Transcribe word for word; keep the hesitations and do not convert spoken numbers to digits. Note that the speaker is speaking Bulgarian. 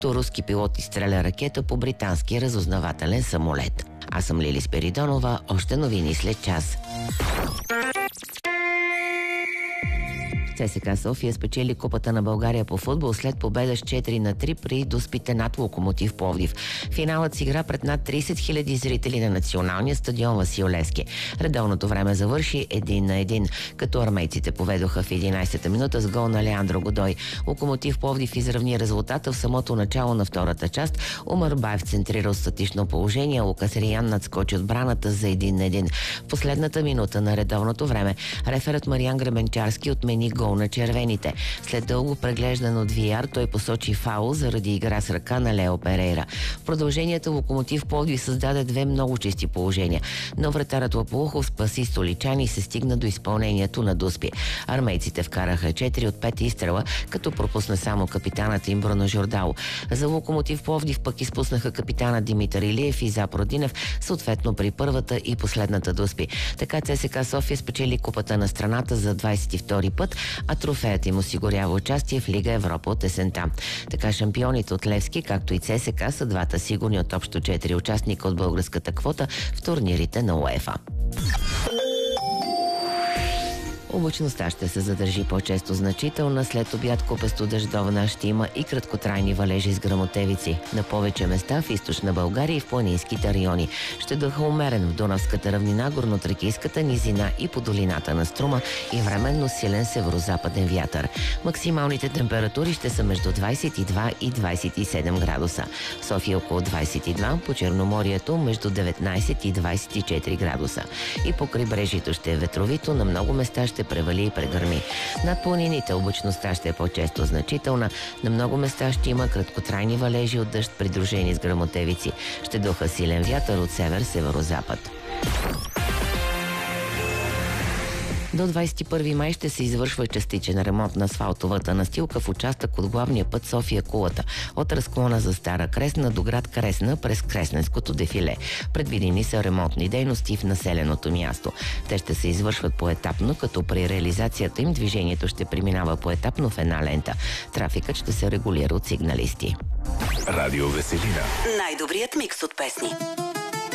То руски пилот изстреля ракета по британски разузнавателен самолет. Аз съм Лили Спиридонова, още новини след час. ЦСКА София спечели Купата на България по футбол след победа с четири на три при Дуспите над Локомотив Пловдив. Финалът с игра пред над трийсет хиляди зрители на националния стадион Васил Левски. Редовното време завърши един на един, като армейците поведоха в единайсета минута с гол на Леандро Годой. Локомотив Пловдив изравни резултата в самото начало на втората част. Умар Баев центрирал статично положение, Лукас Риян надскочи отбраната за един на един. В последната минута на редовното време реферът Мариан Гребенчарски отмени гол на червените. След дълго преглеждан от ви ар, той посочи фаул заради игра с ръка на Лео Перейра. В продължението Локомотив Пловдив създаде две много чисти положения, но вратарът Лопоухов спаси столичани и се стигна до изпълнението на Дуспи. Армейците вкараха четири от пет изстрела, като пропусна само капитанът им Бруно Жордало. За Локомотив Пловдив пък изпуснаха капитана Димитър Илиев и Запор Динев, съответно при първата и последната Дуспи. Така ЦСКА София спечели Купата на страната за двайсет и втори път, а трофеят им осигурява участие в Лига Европа от есента. Така шампионите от Левски, както и ЦСКА, са двата сигурни от общо четири участника от българската квота в турнирите на УЕФА. Облачността ще се задържи по-често значителна. След обяд купесто дъждовна ще има и краткотрайни валежи с гръмотевици. На повече места в източна България и в планинските райони. Ще дъха умерен в Дунавската равнина, горнотракийската низина и по долината на Струма и временно силен северозападен вятър. Максималните температури ще са между двайсет и два и двайсет и седем градуса. В София около двайсет и два, по Черноморието между деветнайсет и двайсет и четири градуса. И по крайбрежието ще е ветровито, на много места ще превали и прегърми. Над планините облачността ще е по-често значителна. На много места ще има краткотрайни валежи от дъжд, придружени с гръмотевици. Ще духа силен вятър от север-северозапад. До двайсет и първи май ще се извършва частичен ремонт на асфалтовата настилка в участък от главния път София-Кулата, от разклона за Стара Кресна до град Кресна през Кресненското дефиле. Предвидени са ремонтни дейности в населеното място. Те ще се извършват поетапно, като при реализацията им движението ще преминава поетапно в една лента. Трафикът ще се регулира от сигналисти. Радио Веселина. Най-добрият микс от песни.